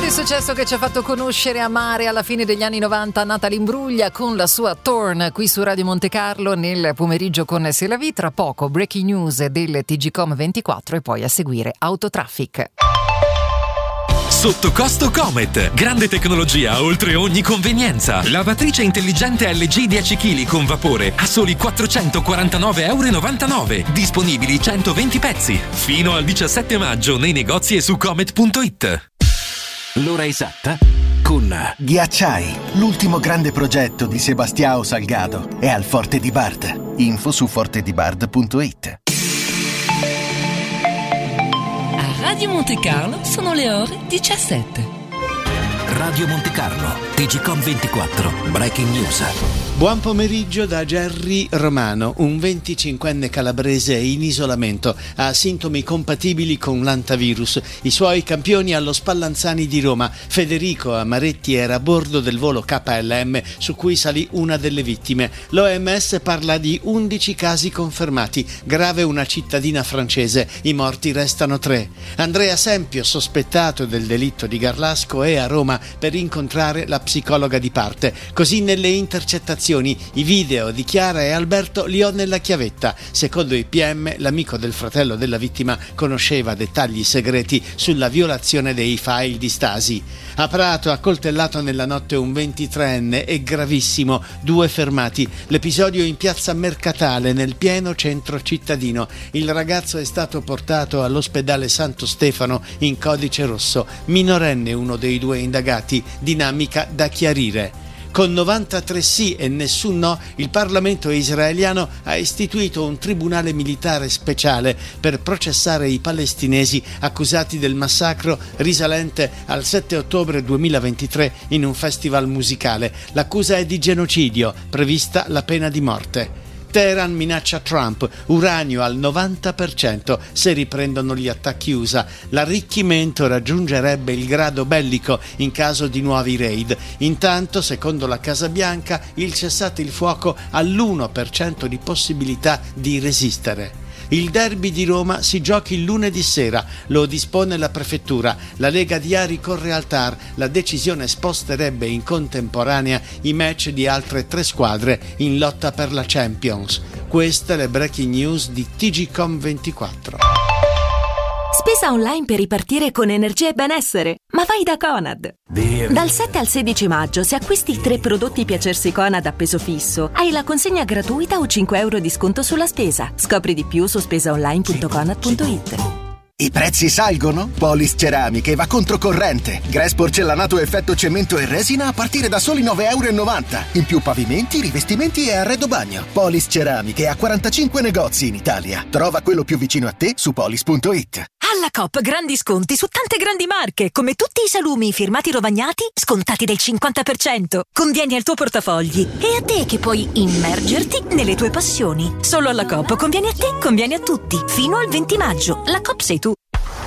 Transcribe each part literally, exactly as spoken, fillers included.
Grande successo che ci ha fatto conoscere e amare alla fine degli anni novanta Natalie Imbruglia con la sua Torn qui su Radio Monte Carlo nel pomeriggio con C'est la vie. Tra poco breaking news del T G Com ventiquattro e poi a seguire Autotraffic. Sotto costo Comet, grande tecnologia oltre ogni convenienza. Lavatrice intelligente L G dieci chilogrammi con vapore a soli quattrocentoquarantanove virgola novantanove euro. Disponibili centoventi pezzi. Fino al diciassette maggio nei negozi e su comet punto it. L'ora esatta con Ghiacciai, l'ultimo grande progetto di Sebastião Salgado, è al Forte di Bard. Info su forte di bard punto it. A Radio Monte Carlo sono le ore diciassette. Radio Monte Carlo, T G Com ventiquattro, breaking news. Buon pomeriggio da Gerry Romano, un venticinquenne calabrese in isolamento, ha sintomi compatibili con l'antavirus. I suoi campioni allo Spallanzani di Roma. Federico Amaretti era a bordo del volo K L M su cui salì una delle vittime. L'O M S parla di undici casi confermati, grave una cittadina francese, i morti restano tre. Andrea Sempio, sospettato del delitto di Garlasco, è a Roma per incontrare la psicologa di parte. Così nelle intercettazioni i video di Chiara e Alberto li ho nella chiavetta. Secondo i P M, l'amico del fratello della vittima conosceva dettagli segreti sulla violazione dei file di Stasi. A Prato, accoltellato nella notte un ventitreenne, è gravissimo, due fermati. L'episodio in piazza Mercatale, nel pieno centro cittadino. Il ragazzo è stato portato all'ospedale Santo Stefano in codice rosso. Minorenne uno dei due indagati, dinamica da chiarire. Con novantatré sì e nessun no, il Parlamento israeliano ha istituito un tribunale militare speciale per processare i palestinesi accusati del massacro risalente al sette ottobre duemilaventitré in un festival musicale. L'accusa è di genocidio, prevista la pena di morte. Teheran minaccia Trump, uranio al novanta per cento se riprendono gli attacchi U S A. L'arricchimento raggiungerebbe il grado bellico in caso di nuovi raid. Intanto, secondo la Casa Bianca, il cessate il fuoco ha l'uno per cento di possibilità di resistere. Il derby di Roma si giochi il lunedì sera, lo dispone la prefettura. La Lega di Ari corre al T A R, la decisione sposterebbe in contemporanea i match di altre tre squadre in lotta per la Champions. Queste le breaking news di T G Com ventiquattro. Spesa online per ripartire con energia e benessere, ma vai da Conad. Beer. Dal sette al sedici maggio, se acquisti tre prodotti Piacersi Conad a peso fisso, hai la consegna gratuita o cinque euro di sconto sulla spesa. Scopri di più su spesa online punto conad punto it. I prezzi salgono? Polis Ceramiche va controcorrente. Grass porcellanato effetto cemento e resina a partire da soli nove virgola novanta euro. In più pavimenti, rivestimenti e arredo bagno. Polis Ceramiche ha quarantacinque negozi in Italia. Trova quello più vicino a te su polis punto it. Alla Coop grandi sconti su tante grandi marche, come tutti i salumi firmati Rovagnati, scontati del cinquanta per cento. Convieni al tuo portafogli e a te che puoi immergerti nelle tue passioni. Solo alla Coop conviene a te, conviene a tutti. Fino al venti maggio. La Coop sei tu.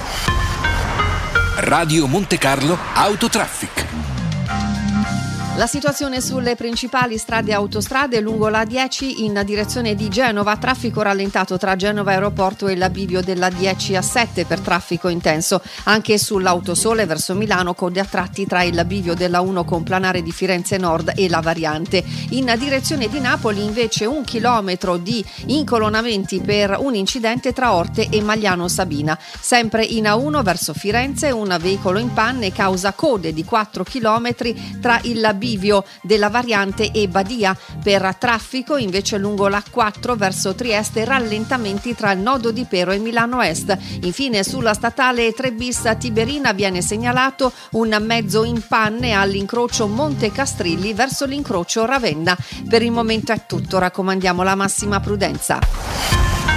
Radio Monte Carlo Autotraffic. La situazione sulle principali strade e autostrade lungo la A dieci in direzione di Genova, traffico rallentato tra Genova Aeroporto e la bivio della dieci A sette per traffico intenso. Anche sull'Autosole verso Milano, code a tratti tra il bivio della uno con planare di Firenze Nord e la variante. In direzione di Napoli invece un chilometro di incolonnamenti per un incidente tra Orte e Magliano Sabina. Sempre in A uno verso Firenze un veicolo in panne causa code di quattro chilometri tra il bivio della variante e Badia. Per traffico invece lungo l'A quattro verso Trieste rallentamenti tra il nodo di Pero e Milano Est. Infine sulla statale tre bis a Tiberina viene segnalato un mezzo in panne all'incrocio Monte Castrilli verso l'incrocio Ravenna. Per il momento è tutto, raccomandiamo la massima prudenza.